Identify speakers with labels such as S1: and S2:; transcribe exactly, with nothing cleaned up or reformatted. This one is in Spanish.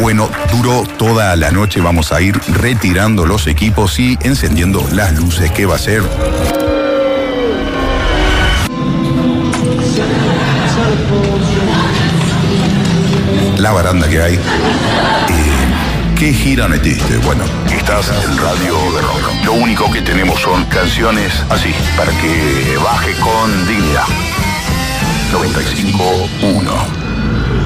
S1: Bueno, duró toda la noche. Vamos a ir retirando los equipos y encendiendo las luces. ¿Qué va a ser? La baranda que hay. Eh, ¿Qué gira metiste? Bueno, estás en Radio de Rock. Lo único que tenemos son canciones así, para que baje con dignidad. noventa y cinco punto uno